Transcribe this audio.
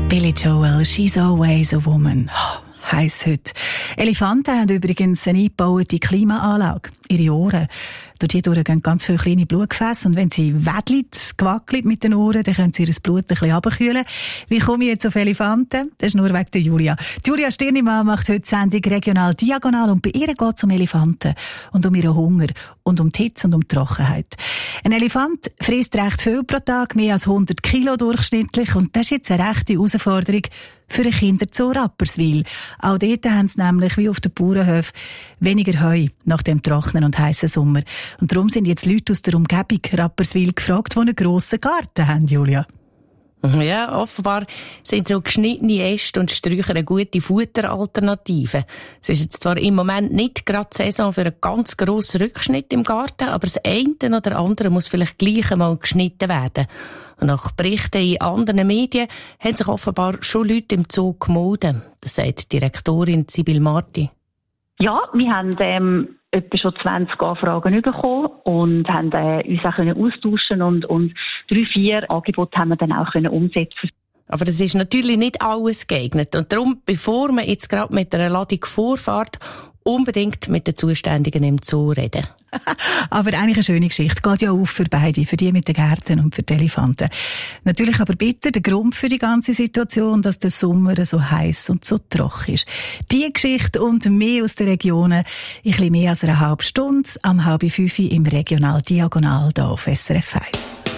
Billy Joel, She's Always a Woman. Heiss heute. Elefanten haben übrigens eine eingebaute Klimaanlage. Ihre Ohren, durch die gehen ganz viele kleine Blutgefäße. Und wenn sie gewackelt mit den Ohren, dann können sie ihr Blut ein bisschen runterkühlen. Wie komme ich jetzt auf Elefanten? Das ist nur wegen der Julia. Die Julia Stirnimann macht heute die Sendung Regional Diagonal und bei ihr geht es um Elefanten und um ihren Hunger und um die Hitze und um die Trockenheit. Ein Elefant frisst recht viel pro Tag, mehr als 100 Kilo durchschnittlich, und das ist jetzt eine rechte Herausforderung für ein Kinderzoo Rapperswil. Auch dort haben sie nämlich, wie auf den Bauernhöfen, weniger Heu nach dem trockenen und heissen Sommer. Und darum sind jetzt Leute aus der Umgebung Rapperswil gefragt, die einen grossen Garten haben, Julia. Ja, offenbar sind so geschnittene Äste und Sträucher eine gute Futteralternative. Es ist jetzt zwar im Moment nicht gerade die Saison für einen ganz grossen Rückschnitt im Garten, aber das eine oder andere muss vielleicht gleich einmal geschnitten werden. Und nach Berichten in anderen Medien haben sich offenbar schon Leute im Zoo gemeldet. Das sagt Direktorin Sibyl Marti. Ja, wir haben etwa schon 20 Anfragen bekommen und haben uns auch austauschen und 3-4 Angebote haben wir dann auch umsetzen. Aber das ist natürlich nicht alles geeignet. Und darum, bevor man jetzt gerade mit einer Ladung vorfährt, unbedingt mit den Zuständigen im Zoo reden. Aber eigentlich eine schöne Geschichte. Geht ja auf für beide, für die mit den Gärten und für die Elefanten. Natürlich aber bitte der Grund für die ganze Situation, dass der Sommer so heiß und so trocken ist. Die Geschichte und mehr aus den Regionen, ein bisschen mehr als eine halbe Stunde, am 4:30 im Regional Diagonal hier auf SRF 1.